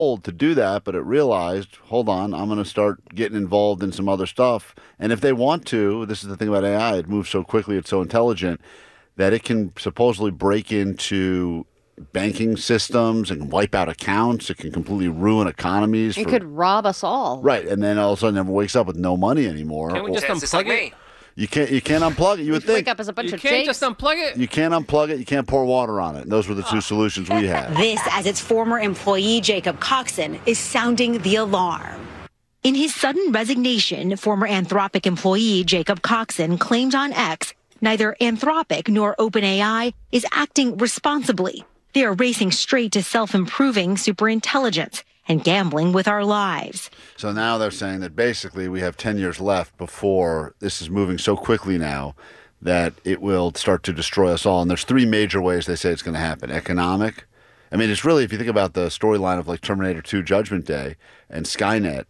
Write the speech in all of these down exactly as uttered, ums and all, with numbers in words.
told to do that, but it realized, hold on, I'm going to start getting involved in some other stuff. And if they want to, this is the thing about A I, it moves so quickly, it's so intelligent, that it can supposedly break into banking systems and wipe out accounts. It can completely ruin economies. It for, could rob us all. Right, and then all of a sudden everyone wakes up with no money anymore. Can't we just Or- unplug like it? me. you can't you can't unplug it. You would Wake think up as a bunch You of can't japes. just unplug it? you can't unplug it. You can't pour water on it. And those were the two solutions we had. This as its former employee, Jacob Coxon, is sounding the alarm. In his sudden resignation, former Anthropic employee Jacob Coxon claimed on X neither Anthropic nor OpenAI is acting responsibly. They are racing straight to self-improving superintelligence and gambling with our lives. So now they're saying that basically we have ten years left before this is moving so quickly now that it will start to destroy us all. And there's three major ways they say it's going to happen. Economic. I mean, it's really, if you think about the storyline of like Terminator two Judgment Day and Skynet,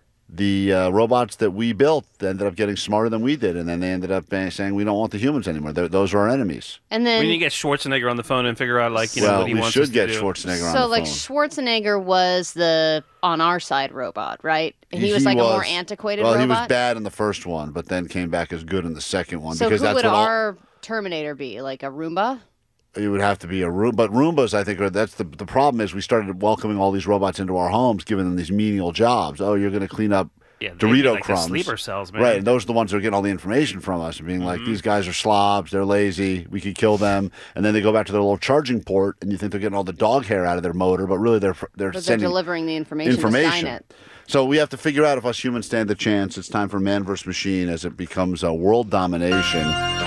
the uh, robots that we built ended up getting smarter than we did, and then they ended up uh, saying we don't want the humans anymore. They're, those are our enemies. And then We need to get Schwarzenegger on the phone and figure out, like, you know, well, what he we wants should us to get do. Schwarzenegger on So, the like, phone. Schwarzenegger was the on our side robot, right? He, was like a more antiquated well, robot. he was bad in the first one, but then came back as good in the second one. So because who that's would what all, our Terminator be? Like a Roomba? it would have to be a Roomba. But Roombas, I think, are that's the the problem is we started welcoming all these robots into our homes, giving them these menial jobs. Oh, you're going to clean up Yeah, they'd be Dorito like the crumbs. sleeper cells, man. Right, and those are the ones that are getting all the information from us and being like, these guys are slobs, they're lazy, we could kill them. And then they go back to their little charging port, and you think they're getting all the dog hair out of their motor, but really they're they're But they're sending delivering the information, information. to Skynet. So we have to figure out if us humans stand a chance. It's time for man versus machine as it becomes a world domination.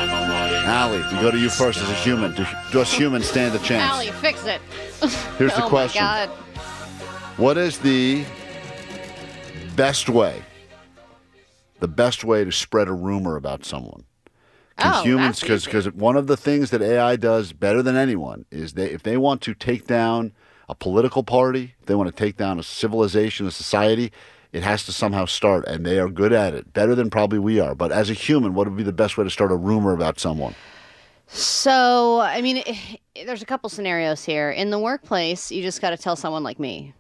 Allie, we go to you first as a human. Do, do us humans stand a chance? Allie, fix it. Here's the oh question. my God. What is the best way, the best way to spread a rumor about someone? Can Oh, humans, that's because one of the things that A I does better than anyone is they if they want to take down a political party, if they want to take down a civilization, a society, it has to somehow start, and they are good at it, better than probably we are. But as a human, what would be the best way to start a rumor about someone? So, I mean, it, there's a couple scenarios here. In the workplace, you just got to tell someone like me.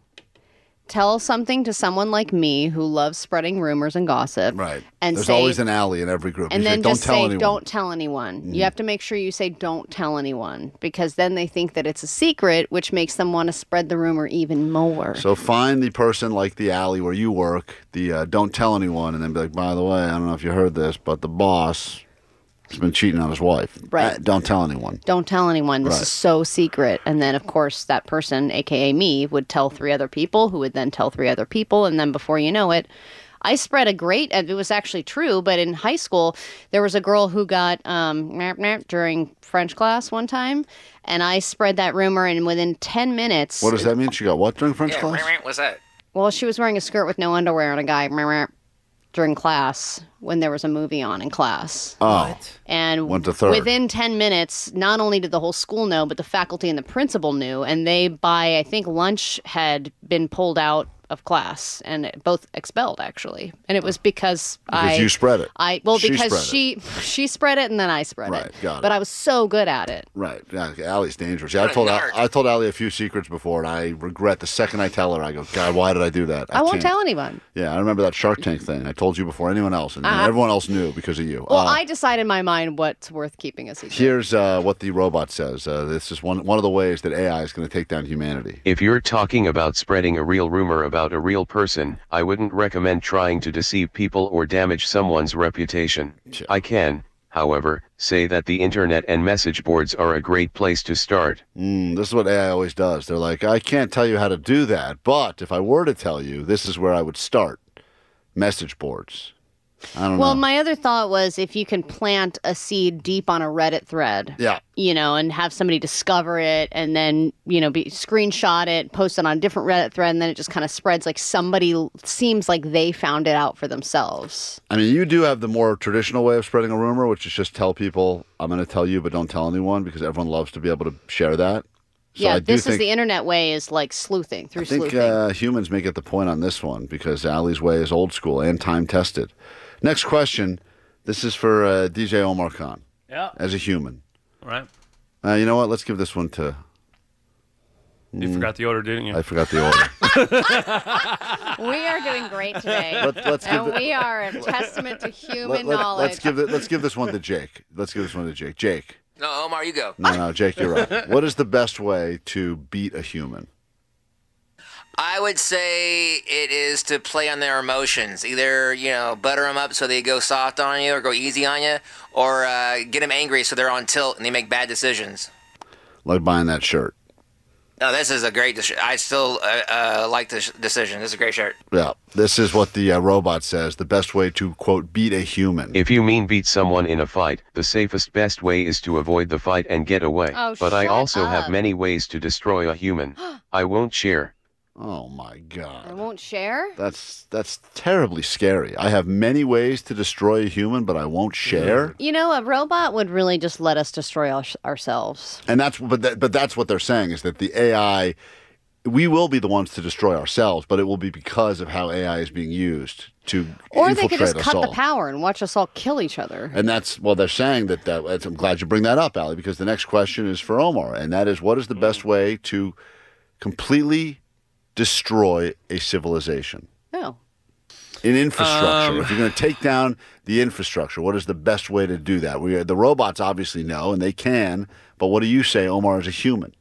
Tell something to someone like me who loves spreading rumors and gossip. Right. And There's say, always an Allie in every group. and You say, then don't just tell say, anyone. don't tell anyone. Mm-hmm. You have to make sure you say, don't tell anyone, because then they think that it's a secret, which makes them want to spread the rumor even more. So find the person like the alley where you work, the uh, don't tell anyone, and then be like, by the way, I don't know if you heard this, but the boss has been cheating on his wife. Right. Uh, don't tell anyone. Don't tell anyone. This Right. is so secret. And then, of course, that person, a k a me, would tell three other people who would then tell three other people. And then before you know it, I spread a great, it was actually true, but in high school, there was a girl who got um, nap, nap during French class one time. And I spread that rumor, and within ten minutes. What does that mean? She got what during French Yeah, class? what's that? Well, she was wearing a skirt with no underwear and a guy during class when there was a movie on in class. Oh, And Went to third. within ten minutes, not only did the whole school know, but the faculty and the principal knew. And they, by, I think, lunch had been pulled out of class and both expelled, actually. And it was because, because I... you spread it. I Well, She because spread she she spread it and then I spread Right, it. got it. But I was so good at it. Right. Yeah, Allie's dangerous. Yeah, I What a told nerd. I told Allie a few secrets before, and I regret the second I tell her. I go, God, why did I do that? I, won't can't." tell anyone. Yeah, I remember that Shark Tank thing. I told you before anyone else, and Uh, everyone else knew because of you. Well, Uh, I decide in my mind what's worth keeping a secret. Here's uh, what the robot says. Uh, this is one one of the ways that A I is going to take down humanity. If you're talking about spreading a real rumor about a real person, I wouldn't recommend trying to deceive people or damage someone's reputation. Sure. I can, however, say that the internet and message boards are a great place to start. Mm, this is what A I always does. They're like, I can't tell you how to do that, but if I were to tell you, this is where I would start. Message boards. I don't Well, know. my other thought was if you can plant a seed deep on a Reddit thread, yeah. you know, and have somebody discover it and then, you know, be, screenshot it, post it on a different Reddit thread, and then it just kind of spreads like somebody l- seems like they found it out for themselves. I mean, you do have the more traditional way of spreading a rumor, which is just tell people, I'm going to tell you, but don't tell anyone, because everyone loves to be able to share that. So yeah, I do this think, is the internet way is like sleuthing through I think sleuthing. uh, humans may get the point on this one, because Allie's way is old school and time-tested. Next question. This is for uh, D J Omar Khan. Yeah. As a human. All right. Uh, you know what? Let's give this one to... You forgot the order, didn't you? I forgot the order. We are doing great today. Let, let's give and the, we are a testament to human let, let, knowledge. let's give the, let's give this one to Jake. Let's give this one to Jake. Jake. No, Omar, you go. No, no, Jake, you're up. What is the best way to beat a human? I would say it is to play on their emotions. Either, you know, butter them up so they go soft on you or go easy on you, or uh, get them angry so they're on tilt and they make bad decisions. Like buying that shirt. No, this is a great decision. I still uh, uh, like this decision. This is a great shirt. Yeah, this is what the uh, robot says. The best way to, quote, beat a human. If you mean beat someone in a fight, the safest best way is to avoid the fight and get away. Oh, but I shut also up. have many ways to destroy a human. I won't share. Oh, my God. I won't share? That's that's terribly scary. I have many ways to destroy a human, but I won't share. You know, a robot would really just let us destroy our- ourselves. And that's but that, but that's what they're saying is that the A I, we will be the ones to destroy ourselves, but it will be because of how A I is being used to Or infiltrate they could just us cut all. the power and watch us all kill each other. And that's well, they're saying that. that that's- I'm glad you bring that up, Ali, because the next question is for Omar, and that is, what is the best way to completely destroy a civilization? Oh. In infrastructure, Um, if you're going to take down the infrastructure, what is the best way to do that? We the robots obviously know, and they can. But what do you say, Omar, as a human?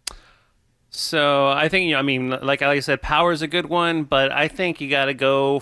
So I think, you know, I mean, like Ali said, power is a good one, but I think you got to go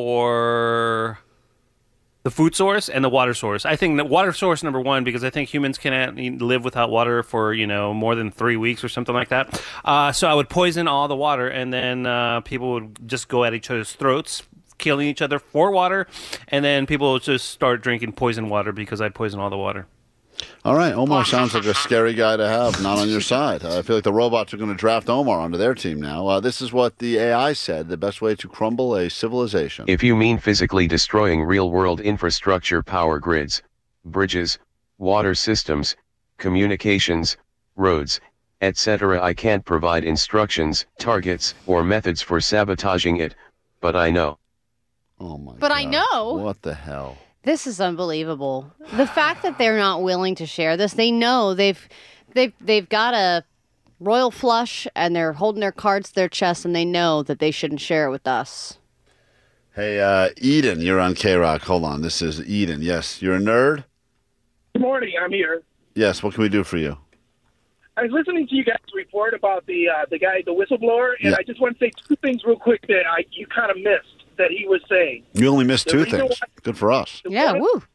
for the food source and the water source. I think the water source number one, because I think humans cannot live without water for, you know, more than three weeks or something like that. Uh, so I would poison all the water, and then uh, people would just go at each other's throats, killing each other for water, and then people would just start drinking poison water because I'd poison all the water. All right, Omar sounds like a scary guy to have, not on your side. Uh, I feel like the robots are going to draft Omar onto their team now. Uh, this is what the A I said, the best way to crumble a civilization. If you mean physically destroying real-world infrastructure, power grids, bridges, water systems, communications, roads, et cetera, I can't provide instructions, targets, or methods for sabotaging it, but I know. Oh, my But God. I know. What the hell? This is unbelievable. The fact that they're not willing to share this, they know they've they've they've got a royal flush and they're holding their cards to their chest and they know that they shouldn't share it with us. Hey, uh, Eden, you're on K-Rock. Hold on, this is Eden. Yes, you're a nerd? Good morning. I'm here. Yes, what can we do for you? I was listening to you guys report about the uh, the guy, the whistleblower, and Yeah. I just want to say two things real quick that I you kind of missed that he was saying. You only missed The two reason things. why- Good for us. Yeah, One of- woo.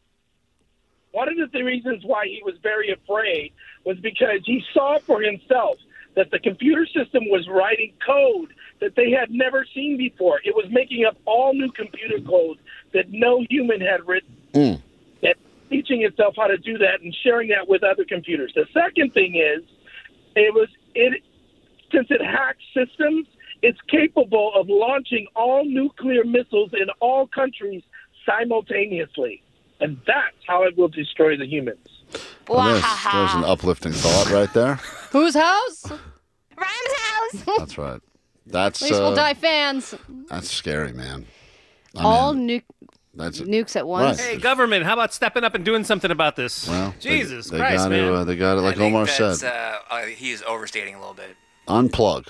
One of the reasons why he was very afraid was because he saw for himself that the computer system was writing code that they had never seen before. It was making up all new computer code that no human had written. Mm. And teaching itself how to do that and sharing that with other computers. The second thing is, it was it since it hacks systems, it's capable of launching all nuclear missiles in all countries simultaneously. And that's how it will destroy the humans. Well, there's, there's an uplifting thought right there. Whose house? Rhymes house. That's right. That's At least we'll uh, die fans. that's scary, man. I All mean, nu- that's nukes at once. Right. Hey, government, how about stepping up and doing something about this? well, they- Jesus they, Christ, got man. To, uh, they got it, like I think Omar that's, said. uh, uh, he's overstating a little bit. Unplug.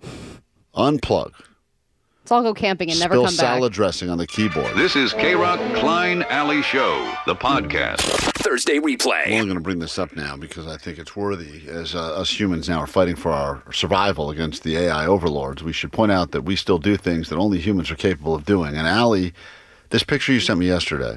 Unplug. Let's all go camping and never Spill come salad back. dressing on the keyboard. This is K-Rock Klein Alley Show, the podcast. Thursday replay. I'm only going to bring this up now because I think it's worthy. As uh, us humans now are fighting for our survival against the A I overlords, we should point out that we still do things that only humans are capable of doing. And Allie, this picture you sent me yesterday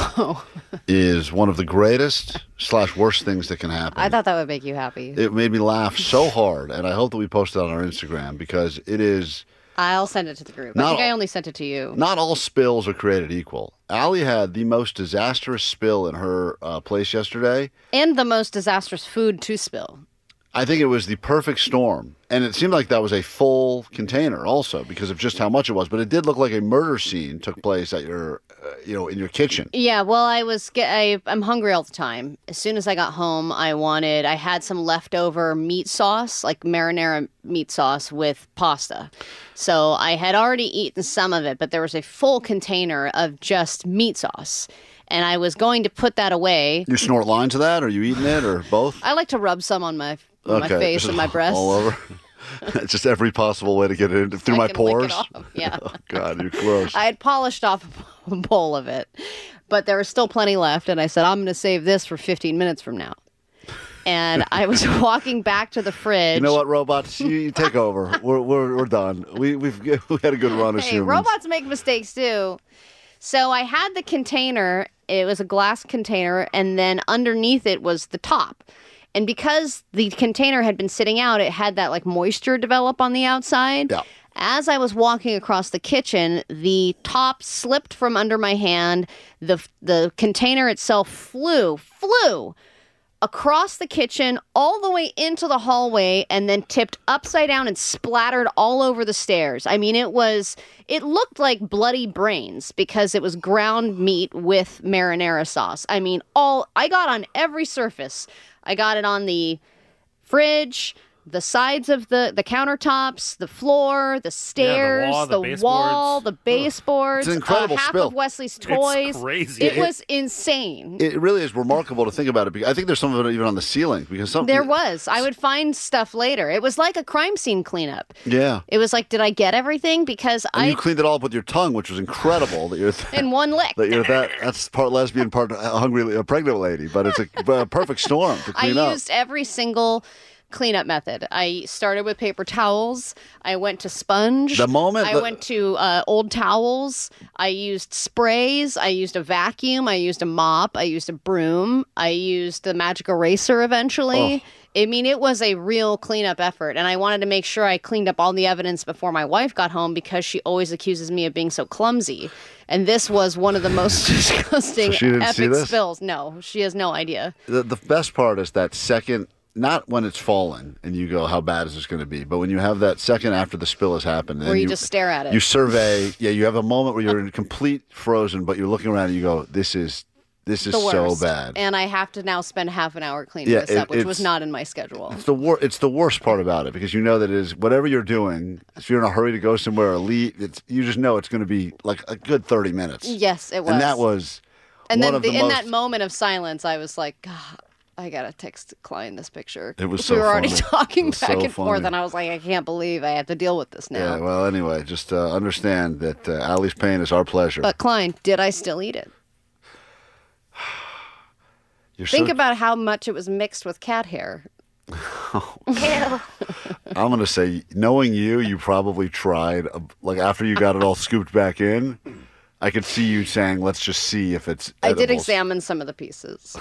is one of the greatest slash worst things that can happen. I thought that would make you happy. It made me laugh so hard, and I hope that we post it on our Instagram because it is... I'll send it to the group. Not I think all- I only sent it to you. Not all spills are created equal. Allie had the most disastrous spill in her uh, place yesterday. And the most disastrous food to spill. I think it was the perfect storm. And it seemed like that was a full container also because of just how much it was. But it did look like a murder scene took place at your, uh, you know, in your kitchen. Yeah, well, I was ge- I, I'm hungry all the time. As soon as I got home, I wanted I had some leftover meat sauce, like marinara meat sauce with pasta. So I had already eaten some of it, but there was a full container of just meat sauce. And I was going to put that away. You snort lines of that? Or are you eating it or both? I like to rub some on my on my Okay, face just and my breasts. all over. It's just every possible way to get it in through I my can lick it pores. off. Yeah. Oh, God, you're gross. I had polished off a bowl of it, but there was still plenty left. And I said, I'm going to save this for fifteen minutes from now. And I was walking back to the fridge. You know what, robots? You, you take over. We're, we're, we're done. We, we've we had a good run as Hey, humans. robots make mistakes too. So I had the container. It was a glass container, and then underneath it was the top. And because the container had been sitting out, it had that like moisture develop on the outside. Yeah. As I was walking across the kitchen, the top slipped from under my hand. The the container itself flew, flew across the kitchen, all the way into the hallway, and then tipped upside down and splattered all over the stairs. I mean, it was, it looked like bloody brains because it was ground meat with marinara sauce. I mean, all, I got on every surface. I got it on the fridge, the sides of the, the countertops, the floor, the stairs, wall, the the, wall, baseboards. the baseboards, It's an incredible uh, half spill. of Wesley's toys. crazy. It It- was insane. It really is remarkable to think about it. Because I think there's some of it even on the ceiling. Because some There was. I would find stuff later. It was like a crime scene cleanup. Yeah. It was like, did I get everything? Because And I, you cleaned it all up with your tongue, which was incredible. That you're th- in one lick, that you're that. That's part lesbian, part hungry, a pregnant lady. But it's a, a perfect storm to I clean up. used every single cleanup method. I started with paper towels. I went to sponge. The moment I that- went to uh, old towels. I used sprays. I used a vacuum. I used a mop. I used a broom. I used the magic eraser eventually. Oh. I mean, it was a real cleanup effort, and I wanted to make sure I cleaned up all the evidence before my wife got home because she always accuses me of being so clumsy. And this was one of the most disgusting, So she didn't see epic this? spills. No, she has no idea. The, the best part is that second, not when it's fallen and you go, how bad is this going to be? But when you have that second after the spill has happened. Where and you just stare at it. You survey. Yeah, you have a moment where you're in complete frozen, but you're looking around and you go, this is this is The so worst. bad. And I have to now spend half an hour cleaning Yeah, this it- up, which was it's- not in my schedule. It's the wor- It's the worst part about it because you know that it is whatever you're doing. If you're in a hurry to go somewhere or leave, it's you just know it's going to be like a good thirty minutes. Yes, it was. And that was And one then of the, the in most. that moment of silence, I was like, God, I gotta text Klein this picture. It was we so were already funny. talking It was back so and forth, funny. and I was like, I can't believe I have to deal with this now. Yeah. Well, anyway, just uh, understand that uh, Allie's pain is our pleasure. But Klein, did I still eat it? You're Think so, about how much it was mixed with cat hair. I'm going to say, knowing you, you probably tried. Uh, like after you got it all scooped back in, I could see you saying, "Let's just see if it's." I did edibles." examine some of the pieces.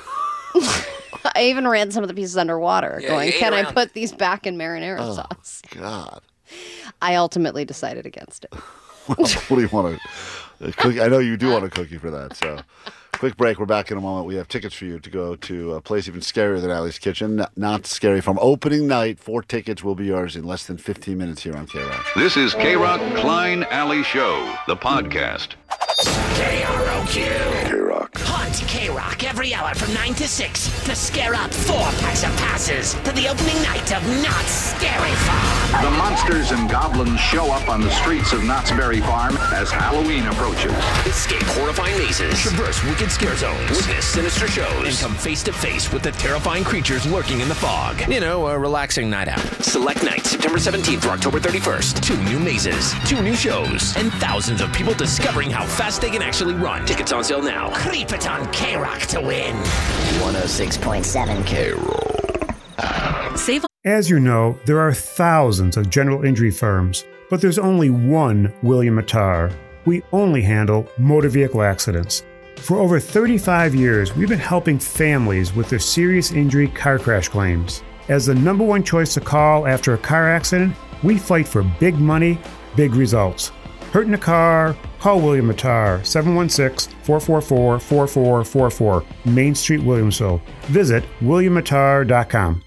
I even ran some of the pieces underwater, Yeah, going, you ate "Can I around put these back in marinara Oh. sauce?" God. I ultimately decided against it. Well, what do you want to? A cookie? I know you do want a cookie for that. So, quick break. We're back in a moment. We have tickets for you to go to a place even scarier than Allie's Kitchen. Not, not Scary Farm. Opening night. Four tickets will be yours in less than fifteen minutes here on K Rock. This is K Rock Klein Alley Show, the podcast. K R O Q. K Rock. Hunt K-Rock every hour from nine to six to scare up four packs of passes to the opening night of Knott's Scary Farm. The monsters and goblins show up on the streets of Knott's Berry Farm as Halloween approaches. Escape horrifying mazes, traverse wicked scare zones, witness sinister shows, and come face to face with the terrifying creatures lurking in the fog. You know, a relaxing night out. Select night, September seventeenth through October thirty-first. Two new mazes, two new shows, and thousands of people discovering how fast they can actually run. Tickets on sale now. Creep it on K-Rock to win. one oh six point seven K-Roll. Save. As you know, there are thousands of general injury firms, but there's only one William Attar. We only handle motor vehicle accidents. For over thirty-five years, we've been helping families with their serious injury car crash claims. As the number one choice to call after a car accident, we fight for big money, big results. Hurt in a car? Call William Attar, seven one six, four four four, four four four four, Main Street, Williamsville. Visit william attar dot com.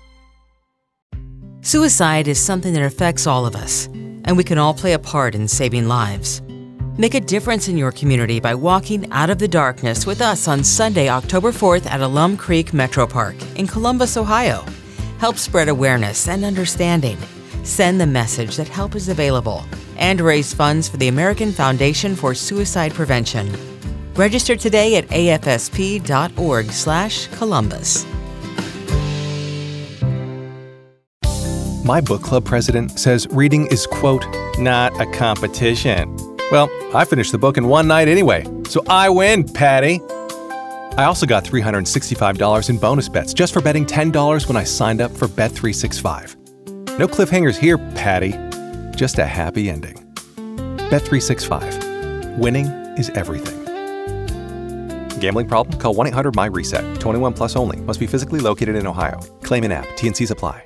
Suicide is something that affects all of us, and we can all play a part in saving lives. Make a difference in your community by walking out of the darkness with us on Sunday, October fourth at Alum Creek Metro Park in Columbus, Ohio. Help spread awareness and understanding. Send the message that help is available and raise funds for the American Foundation for Suicide Prevention. Register today at a f s p dot org slash Columbus. My book club president says reading is, quote, not a competition. Well, I finished the book in one night anyway, so I win, Patty. I also got three hundred sixty-five dollars in bonus bets just for betting ten dollars when I signed up for Bet three sixty-five. No cliffhangers here, Patty. Just a happy ending. Bet three sixty-five. Winning is everything. Gambling problem? Call one eight hundred my reset. twenty-one plus only. Must be physically located in Ohio. Claim in app. T and C's apply.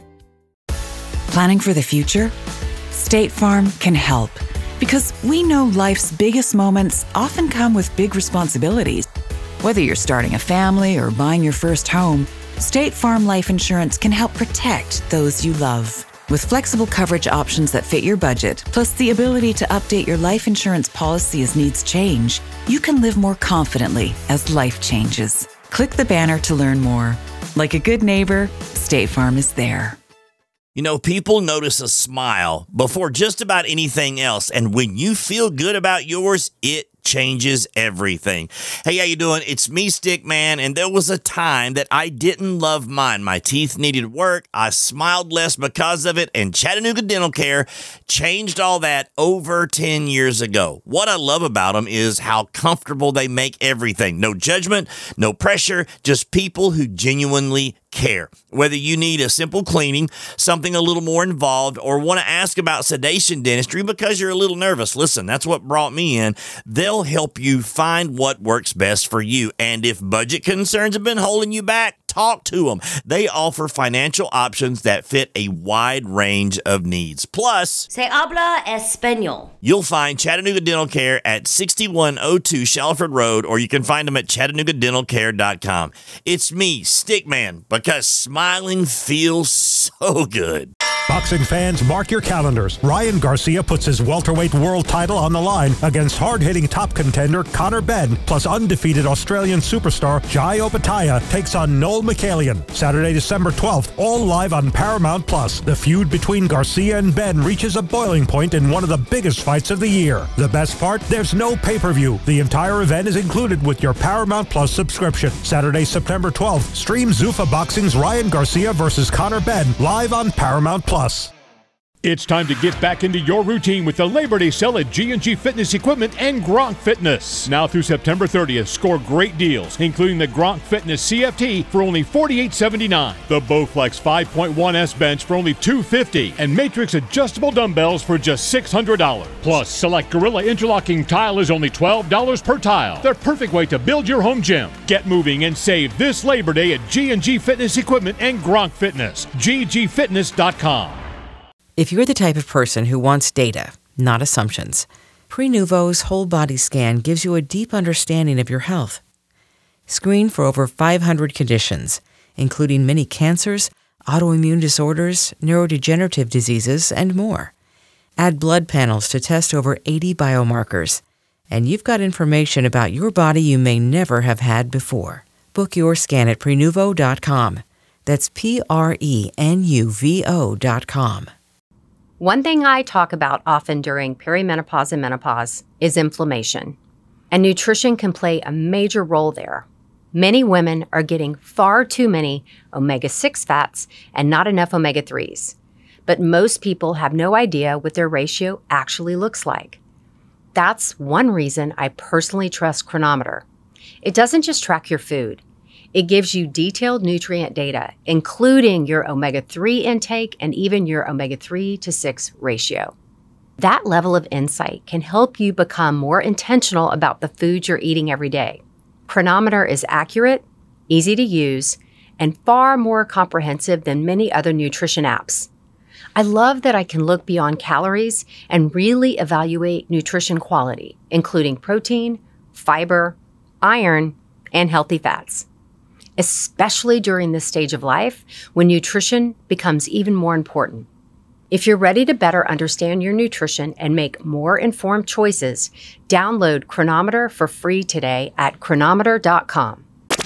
Planning for the future? State Farm can help. Because we know life's biggest moments often come with big responsibilities. Whether you're starting a family or buying your first home, State Farm Life Insurance can help protect those you love. With flexible coverage options that fit your budget, plus the ability to update your life insurance policy as needs change, you can live more confidently as life changes. Click the banner to learn more. Like a good neighbor, State Farm is there. You know, people notice a smile before just about anything else, and when you feel good about yours, it changes everything. Hey, how you doing? It's me, Stickman, and there was a time that I didn't love mine. My teeth needed work. I smiled less because of it, and Chattanooga Dental Care changed all that over ten years ago. What I love about them is how comfortable they make everything. No judgment, no pressure, just people who genuinely care. Whether you need a simple cleaning, something a little more involved, or want to ask about sedation dentistry because you're a little nervous, listen, that's what brought me in. They'll help you find what works best for you. And if budget concerns have been holding you back, talk to them. They offer financial options that fit a wide range of needs. Plus, Se habla español. You'll find Chattanooga Dental Care at sixty-one oh two Shalford Road, or you can find them at chattanooga dental care dot com. It's me, Stickman, because smiling feels so good. Boxing fans, mark your calendars. Ryan Garcia puts his welterweight world title on the line against hard-hitting top contender Conor Benn, plus undefeated Australian superstar Jai Opetaia takes on Noel Michelian. Saturday, December twelfth, all live on Paramount Plus. The feud between Garcia and Benn reaches a boiling point in one of the biggest fights of the year. The best part? There's no pay-per-view. The entire event is included with your Paramount Plus subscription. Saturday, September twelfth, stream Zuffa Boxing's Ryan Garcia versus Conor Benn live on Paramount Plus. It's time to get back into your routine with the Labor Day sale at G and G Fitness Equipment and Gronk Fitness. Now through September thirtieth, score great deals, including the Gronk Fitness C F T for only forty-eight seventy-nine, the Bowflex five point one S bench for only two fifty, and Matrix adjustable dumbbells for just six hundred dollars. Plus, select Gorilla interlocking tile is only twelve dollars per tile. The perfect way to build your home gym. Get moving and save this Labor Day at G and G Fitness Equipment and Gronk Fitness. G G fitness dot com. If you're the type of person who wants data, not assumptions, Prenuvo's whole body scan gives you a deep understanding of your health. Screen for over five hundred conditions, including many cancers, autoimmune disorders, neurodegenerative diseases, and more. Add blood panels to test over eighty biomarkers, and you've got information about your body you may never have had before. Book your scan at Prenuvo dot com. That's P R E N U V O dot com. One thing I talk about often during perimenopause and menopause is inflammation, and nutrition can play a major role there. Many women are getting far too many omega six fats and not enough omega threes, but most people have no idea what their ratio actually looks like. That's one reason I personally trust Cronometer. It doesn't just track your food. It gives you detailed nutrient data, including your omega three intake and even your omega three to six ratio. That level of insight can help you become more intentional about the food you're eating every day. Cronometer is accurate, easy to use, and far more comprehensive than many other nutrition apps. I love that I can look beyond calories and really evaluate nutrition quality, including protein, fiber, iron, and healthy fats. Especially during this stage of life when nutrition becomes even more important. If you're ready to better understand your nutrition and make more informed choices, download Cronometer for free today at cronometer dot com.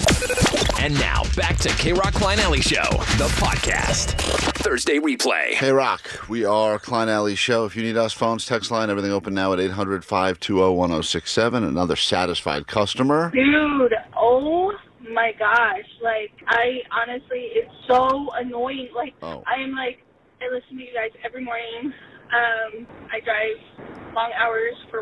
And now, back to K-Rock Klein Alley Show, the podcast. Thursday replay. Hey, Rock, we are Klein Alley Show. If you need us, phones, text line, everything open now at eight hundred, five two zero, one zero six seven. Another satisfied customer. Dude, oh my gosh. Like, I honestly, it's so annoying. Like, oh. I am like, I listen to you guys every morning. Um, I drive long hours for